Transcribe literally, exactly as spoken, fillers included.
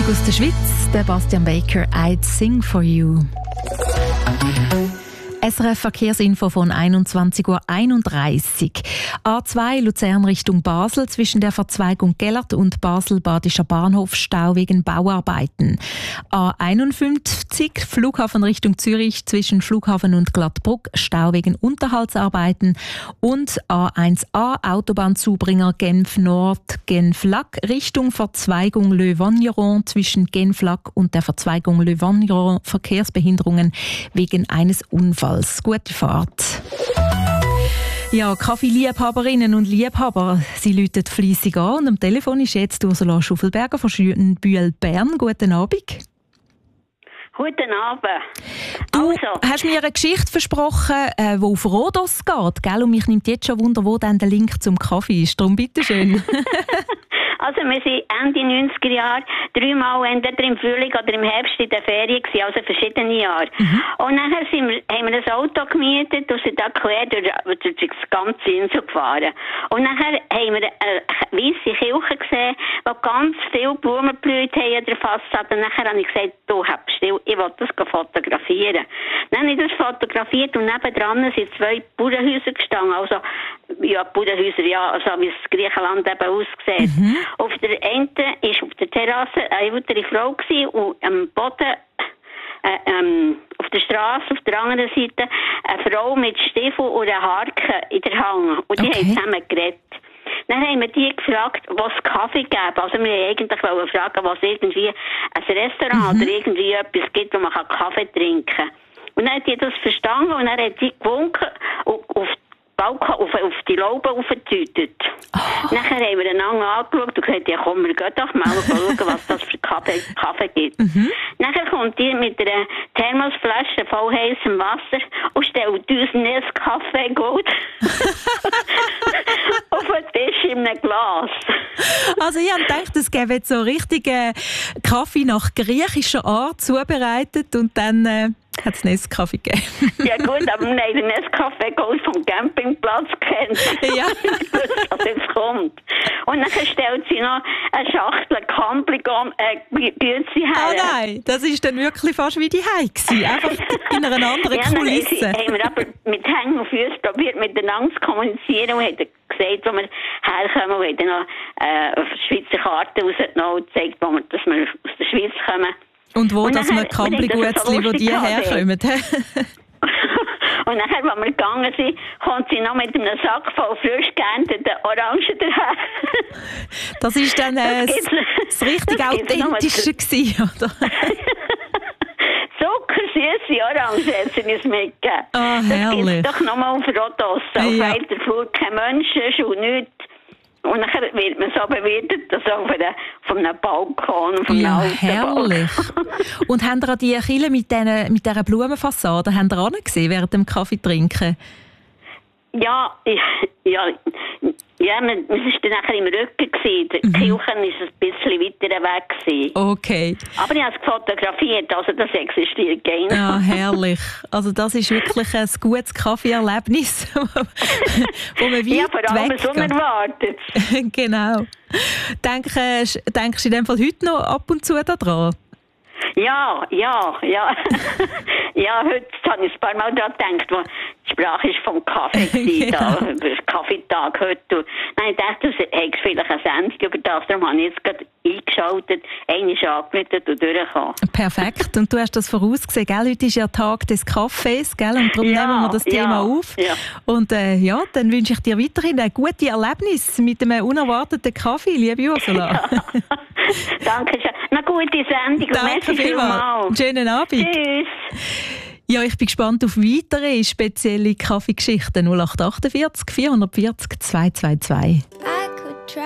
Musik aus der Schweiz, der Bastian Baker, «I'd Sing for You». S R F Verkehrsinfo von einundzwanzig Uhr einunddreißig. A zwei Luzern Richtung Basel zwischen der Verzweigung Gellert und Basel-Badischer Bahnhof Stau wegen Bauarbeiten. A einundfünfzig Flughafen Richtung Zürich zwischen Flughafen und Glattbruck Stau wegen Unterhaltsarbeiten. Und A eins A Autobahnzubringer Genf Nord Genf-Lac Richtung Verzweigung Le Vagneron zwischen Genf-Lac und der Verzweigung Le Vagneron Verkehrsbehinderungen wegen eines Unfalls. Gute Fahrt. Ja, Kaffeeliebhaberinnen und Liebhaber, sie läuten fleissig an und am Telefon ist jetzt Ursula Schuffelberger von Schönbühl Bern. Guten Abend. Guten Abend. Du also. hast mir eine Geschichte versprochen, die äh, auf Rhodos geht, gell? Und mich nimmt jetzt schon Wunder, wo dann der Link zum Kaffee ist. Darum bitteschön. Also wir sind Ende neunziger Jahre dreimal entweder im Frühling oder im Herbst in der Ferien gewesen, also verschiedene Jahre. Mhm. Und nachher sind wir, haben wir ein Auto gemietet und sind da quer durch, durch das ganze Insel gefahren. Und nachher haben wir eine weisse Kirche gesehen, wo ganz viele Blumen geblüht haben an der Fassade. Und nachher habe ich gesagt, du hab still, ich will das fotografieren. Dann habe ich das fotografiert und nebendran sind zwei Bauernhäuser gestanden. Also, ja, Bauernhäuser, ja, also wie es Griechenland eben aussieht. Mhm. Auf der einen war auf der Terrasse eine ältere Frau gewesen, und am Boden, äh, ähm, auf der Straße, auf der anderen Seite, eine Frau mit Stiefel und einer Harke in der Hand. Und die okay. haben zusammen geredet. Dann haben wir die gefragt, was Kaffee gäbe. Also wir wollten eigentlich fragen, was irgendwie ein Restaurant mhm. oder irgendwie etwas gibt, wo man Kaffee trinken kann. Und dann hat die das verstanden und dann hat die gewunken und auf Balkon, auf, auf die Laube aufgetütet. Oh. Nachher haben wir einander angeschaut und gesagt, ja komm, wir gehen doch mal schauen, was das für Kaffee, Kaffee gibt. Mhm. Nachher kommt die mit einer Thermosflasche voll heißem Wasser und stellt uns ein Nescafé gut auf den Tisch in einem Glas. Also ich habe gedacht, es gäbe jetzt so richtigen Kaffee nach griechischer Art zubereitet und dann äh, hat es Nescafé gegeben. Ja gut, aber wir haben den Nescafé Gold vom Campingplatz kennt. Ja. Was jetzt kommt. Und dann stellt sie noch eine Schachtel Campligom äh, Güezi her. Ah nein, das war dann wirklich fast wie die Heim. Einfach in einer anderen ja, Kulisse. Ja, haben wir aber mit Hängen und Füßen probiert, miteinander zu kommunizieren und haben gesagt, wo wir herkommen, und haben dann noch äh, Schweizer Karte rausgenommen und gezeigt, wo wir, dass wir aus der Schweiz kommen. Und wo, und dass wir Campli-Guetzli, wo die herkommen. Und nachher, als wir gegangen sind, kommt sie noch mit einem Sack voll frisch geernteten Orangen daher. Das war dann äh, das, das richtig das Authentische gewesen, oder? Zuckersüße Orangen hat sie uns mitgegeben. Ah, oh, herrlich. Das gibt es doch nochmal auf Rhodos. Auf ja. weiter Flur kein Mensch und nichts. Und dann wird man so bewirtet, dass auch von, der, von einem Balkon, von ja, einem herrlich. Und haben ihr die Kille mit, den, mit dieser Blumenfassade habt ihr angesehen während dem Kaffee trinken? Ja, ich, ja, ja, man, man war dann nachher im Rücken gewesen. Die mhm. Kirche war ein bisschen weiter weg gewesen. Okay. Aber ich habe es fotografiert, also das existiert gar nicht. Ja, herrlich. Also das ist wirklich ein gutes Kaffeeerlebnis, wo man weit ja, vor allem weg so unerwartet. Genau. Denkst, denkst du in dem Fall heute noch ab und zu daran? Ja, ja, ja. Ja, heute habe ich ein paar Mal daran gedacht, wo die Sprache ist vom Kaffee gewesen, ja. Da, über den Kaffeetag heute. Nein, ich dachte, du hättest vielleicht eine Sendung über das, darum habe ich jetzt gerade eingeschaltet, eine ist angemeldet und durchgekommen. Perfekt, und du hast das vorausgesehen, gell? Heute ist ja Tag des Kaffees, gell? Und darum ja, nehmen wir das Thema ja, auf. Ja. Und äh, ja, dann wünsche ich dir weiterhin ein gutes Erlebnis mit einem unerwarteten Kaffee, liebe Ursula. Ja. Danke schön. Eine gute Sendung. Danke vielmals. Schönen Abend. Tschüss. Ja, ich bin gespannt auf weitere spezielle Kaffeegeschichten. null acht acht vier, vier vier null, zwei zwei zwei.